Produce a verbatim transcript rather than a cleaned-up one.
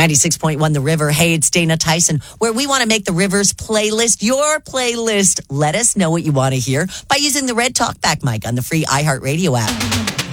ninety-six point one The River. Hey, it's Dana Tyson, where we want to make the Rivers playlist your playlist. Let us know what you want to hear by using the red talkback mic on the free iHeartRadio app.